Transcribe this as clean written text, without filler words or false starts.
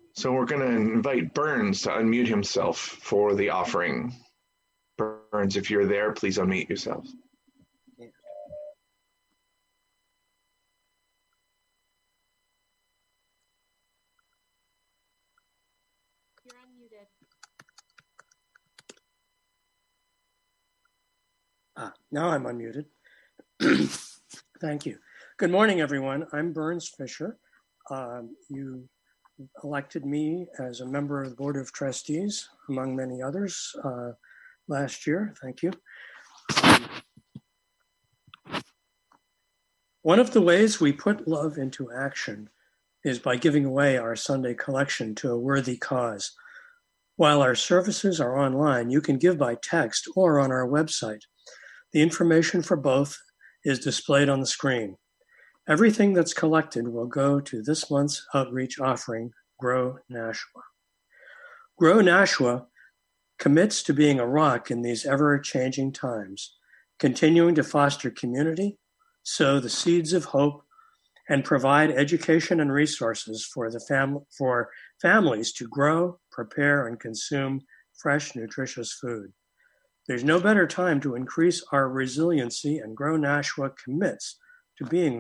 So we're going to invite Burns to unmute himself for the offering. Burns, if you're there, please unmute yourself. You're unmuted. Now I'm unmuted. Thank you. Good morning, everyone. I'm Burns Fisher. You elected me as a member of the Board of Trustees, among many others, last year. Thank you. One of the ways we put love into action is by giving away our Sunday collection to a worthy cause. While our services are online, you can give by text or on our website. The information for both is displayed on the screen. Everything that's collected will go to this month's outreach offering, Grow Nashua. Grow Nashua commits to being a rock in these ever-changing times, continuing to foster community, sow the seeds of hope, and provide education and resources for families to grow, prepare, and consume fresh, nutritious food. There's no better time to increase our resiliency, and Grow Nashua commits to being